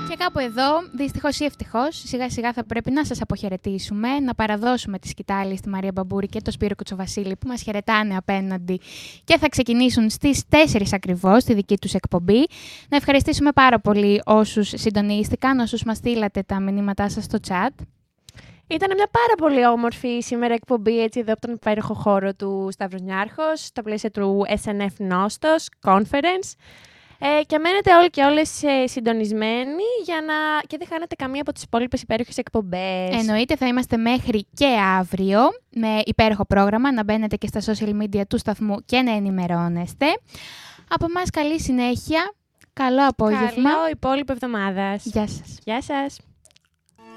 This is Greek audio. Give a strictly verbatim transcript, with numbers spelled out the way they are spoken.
Και κάπου εδώ, δυστυχώς ή ευτυχώς, σιγά σιγά θα πρέπει να σας αποχαιρετήσουμε, να παραδώσουμε τη σκητάλη στη Μαρία Μπαμπούρη και τον Σπύρο Κουτσοβασίλη που μας χαιρετάνε απέναντι και θα ξεκινήσουν στις τέσσερις ακριβώς τη δική τους εκπομπή. Να ευχαριστήσουμε πάρα πολύ όσους συντονίστηκαν, όσους μας στείλατε τα μηνύματά σας στο chat. Ήταν μια πάρα πολύ όμορφη σήμερα εκπομπή έτσι εδώ από τον υπέροχο χώρο του Σταύρος Νιάρχος, στα πλαίσια του ες εν εφ Νόστος Conference. Ε, και μένετε όλοι και όλες ε, συντονισμένοι για να... και δεν χάνετε καμία από τις υπόλοιπες υπέροχες εκπομπές. Εννοείται, θα είμαστε μέχρι και αύριο με υπέροχο πρόγραμμα, να μπαίνετε και στα social media του σταθμού και να ενημερώνεστε. Από εμάς καλή συνέχεια, καλό απόγευμα. Καλό υπόλοιπο εβδομάδας. Γεια σας. Γεια σας.